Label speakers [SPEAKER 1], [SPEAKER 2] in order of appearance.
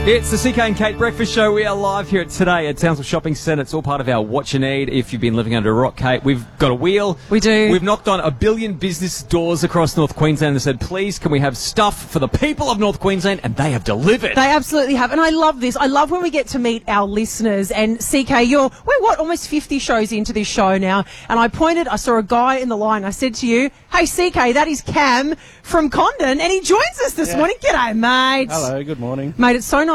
[SPEAKER 1] It's the CK and Kate Breakfast Show. We are live here today at Townsville Shopping Centre. It's all part of our What You Need if you've been living under a rock, Kate. We've got a wheel.
[SPEAKER 2] We do.
[SPEAKER 1] We've knocked on 1 billion business doors across North Queensland and said, please, can we have stuff for the people of North Queensland? And they have delivered.
[SPEAKER 2] They absolutely have. And I love this. I love when we get to meet our listeners. And CK, we're almost 50 shows into this show now. And I saw a guy in the line. I said to you, hey, CK, that is Cam from Condon. And he joins us this morning. G'day, mate.
[SPEAKER 3] Hello, good morning.
[SPEAKER 2] Mate, it's so nice